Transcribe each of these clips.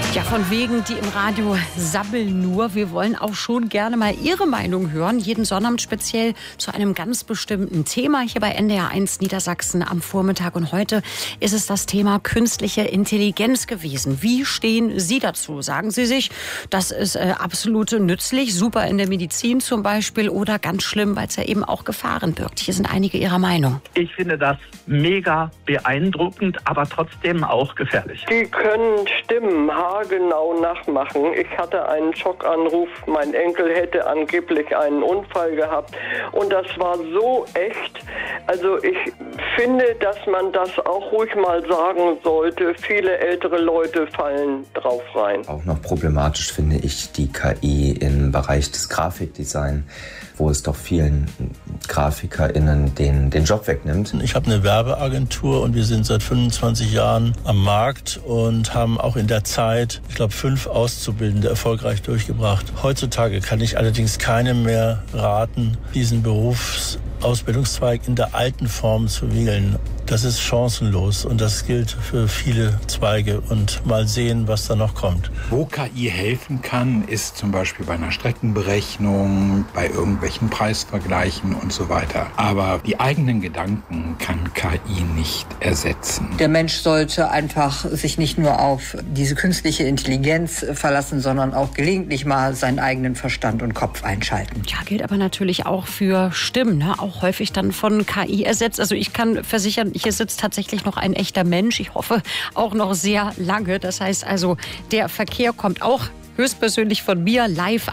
Ja, von wegen, die im Radio sabbeln nur. Wir wollen auch schon gerne mal Ihre Meinung hören. Jeden Sonnabend speziell zu einem ganz bestimmten Thema hier bei NDR1 Niedersachsen am Vormittag. Und heute ist es das Thema künstliche Intelligenz gewesen. Wie stehen Sie dazu? Sagen Sie sich, das ist absolut nützlich, super in der Medizin zum Beispiel, oder ganz schlimm, weil es ja eben auch Gefahren birgt? Hier sind einige Ihrer Meinung. Ich finde das mega beeindruckend, aber trotzdem auch gefährlich. Die können Stimmen haargenau nachmachen. Ich hatte einen Schockanruf, mein Enkel hätte angeblich einen Unfall gehabt und das war so echt. Also ich finde, dass man das auch ruhig mal sagen sollte. Viele ältere Leute fallen drauf rein. Auch noch problematisch finde ich die KI im Bereich des Grafikdesign, wo es doch vielen GrafikerInnen den Job wegnimmt. Ich habe eine Werbeagentur und wir sind seit 25 Jahren am Markt und haben auch in der Zeit, ich glaube, 5 Auszubildende erfolgreich durchgebracht. Heutzutage kann ich allerdings keinem mehr raten, diesen Berufsausbildungszweig in der alten Form zu wählen. Das ist chancenlos und das gilt für viele Zweige und mal sehen, was da noch kommt. Wo KI helfen kann, ist zum Beispiel bei einer Streckenberechnung, bei irgendwelchen Preisvergleichen und so weiter. Aber die eigenen Gedanken kann KI nicht ersetzen. Der Mensch sollte einfach sich nicht nur auf diese künstliche Intelligenz verlassen, sondern auch gelegentlich mal seinen eigenen Verstand und Kopf einschalten. Ja, gilt aber natürlich auch für Stimmen, ne? Auch häufig dann von KI ersetzt. Also ich kann versichern, hier sitzt tatsächlich noch ein echter Mensch. Ich hoffe auch noch sehr lange. Das heißt also, der Verkehr kommt auch höchstpersönlich von mir, live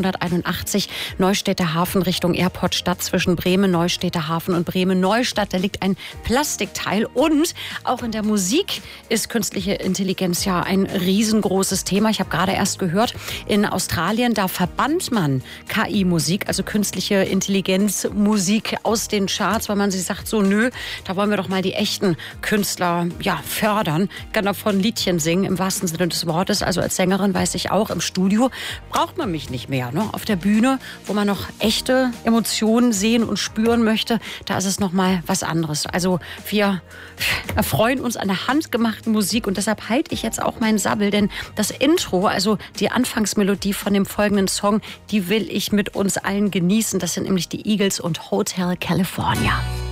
A281 Neustädter Hafen Richtung Airportstadt zwischen Bremen Neustädter Hafen und Bremen Neustadt. Da liegt ein Plastikteil und auch in der Musik ist künstliche Intelligenz ja ein riesengroßes Thema. Ich habe gerade erst gehört, in Australien, da verbannt man KI-Musik, also künstliche Intelligenz-Musik aus den Charts, weil man sich sagt, so nö, da wollen wir doch mal die echten Künstler fördern. Kann davon Liedchen singen, im wahrsten Sinne des Wortes. Also als Sängerin weiß ich auch, im Studio braucht man mich nicht mehr. Ne? Auf der Bühne, wo man noch echte Emotionen sehen und spüren möchte, da ist es noch mal was anderes. Also wir erfreuen uns an der handgemachten Musik und deshalb halte ich jetzt auch meinen Sabbel, denn das Intro, also die Anfangsmelodie von dem folgenden Song, die will ich mit uns allen genießen. Das sind nämlich die Eagles und Hotel California.